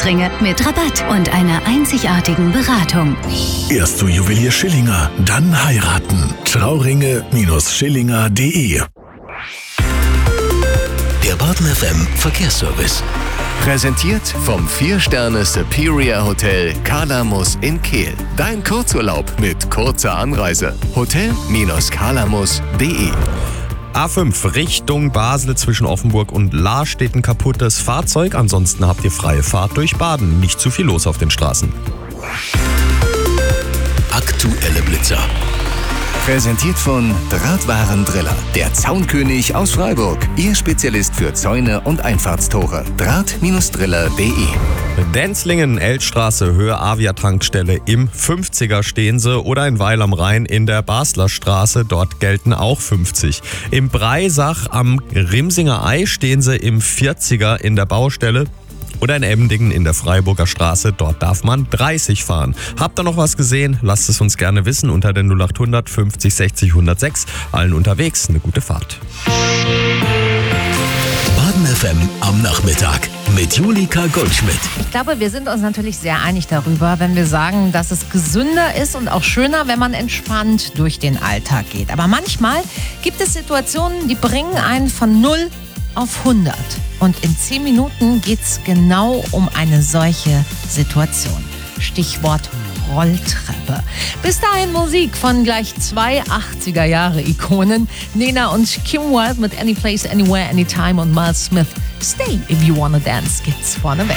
Schönheitsringe mit Rabatt und einer einzigartigen Beratung. Erst zu Juwelier Schillinger, dann heiraten. Trauringe-Schillinger.de. Der Baden FM Verkehrsservice. Präsentiert vom 4-Sterne Superior Hotel Kalamus in Kehl. Dein Kurzurlaub mit kurzer Anreise. Hotel-kalamus.de. A5 Richtung Basel zwischen Offenburg und Lahr steht ein kaputtes Fahrzeug. Ansonsten habt ihr freie Fahrt durch Baden. Nicht zu viel los auf den Straßen. Aktuelle Blitzer. Präsentiert von Drahtwarendriller, der Zaunkönig aus Freiburg. Ihr Spezialist für Zäune und Einfahrtstore. Draht-driller.de. Denzlingen, Eltstraße, Höhe Avia-Tankstelle. Im 50er stehen sie oder in Weil am Rhein in der Basler Straße. Dort gelten auch 50. Im Breisach am Rimsinger Ei stehen sie im 40er in der Baustelle. Oder in Emmendingen in der Freiburger Straße, dort darf man 30 fahren. Habt ihr noch was gesehen? Lasst es uns gerne wissen unter der 0800 50 60 106. Allen unterwegs eine gute Fahrt. Baden FM am Nachmittag mit Julika Goldschmidt. Ich glaube, wir sind uns natürlich sehr einig darüber, wenn wir sagen, dass es gesünder ist und auch schöner, wenn man entspannt durch den Alltag geht. Aber manchmal gibt es Situationen, die bringen einen von 0 auf 100. Und in 10 Minuten geht es genau um eine solche Situation. Stichwort Rolltreppe. Bis dahin Musik von gleich 2 80er-Jahre-Ikonen. Nena und Kim Wilde mit Any Place, Anywhere, Anytime und Miles Smith. Stay if you wanna dance geht's vorne weg.